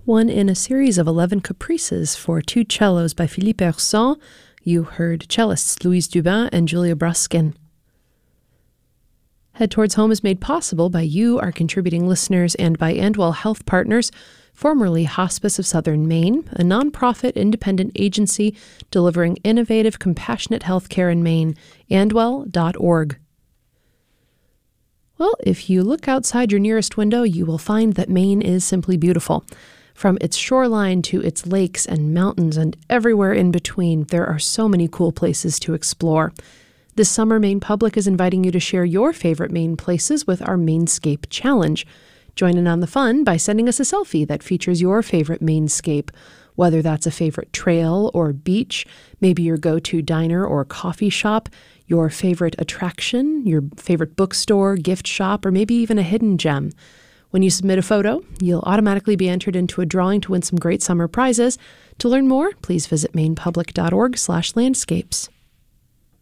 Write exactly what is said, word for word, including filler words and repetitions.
One in a series of eleven caprices for two cellos by Philippe Hersan. You heard cellists Louise Dubin and Julia Bruskin. Head Towards Home is made possible by you, our contributing listeners, and by Andwell Health Partners, formerly Hospice of Southern Maine, a nonprofit independent agency delivering innovative, compassionate health care in Maine. andwell dot org. Well, if you look outside your nearest window, you will find that Maine is simply beautiful. From its shoreline to its lakes and mountains and everywhere in between, there are so many cool places to explore. This summer, Maine Public is inviting you to share your favorite Maine places with our Mainscape Challenge. Join in on the fun by sending us a selfie that features your favorite Mainscape, whether that's a favorite trail or beach, maybe your go-to diner or coffee shop, your favorite attraction, your favorite bookstore, gift shop, or maybe even a hidden gem. When you submit a photo, you'll automatically be entered into a drawing to win some great summer prizes. To learn more, please visit mainepublic dot org slash landscapes.